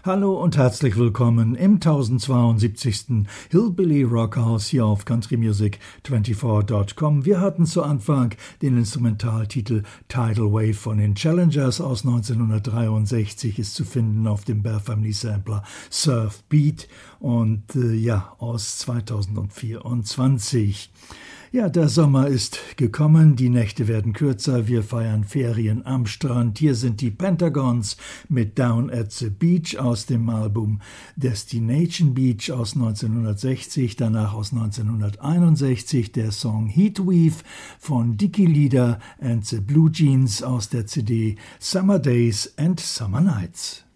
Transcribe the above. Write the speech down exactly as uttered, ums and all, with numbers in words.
Hallo und herzlich willkommen im tausendzweiundsiebzigsten Hillbilly Rockhouse hier auf country music vierundzwanzig Punkt com. Wir hatten zu Anfang den Instrumentaltitel Tidal Wave von den Challengers aus neunzehnhundertdreiundsechzig, ist zu finden auf dem Bear Family Sampler Surf Beat und äh, ja, aus zweitausendvierundzwanzig. Ja, der Sommer ist gekommen, die Nächte werden kürzer, wir feiern Ferien am Strand. Hier sind die Pentagons mit Down at the Beach aus dem Album Destination Beach aus neunzehnhundertsechzig, danach aus neunzehnhunderteinundsechzig der Song Heatweave von Dicky Leader and the Blue Jeans aus der C D Summer Days and Summer Nights.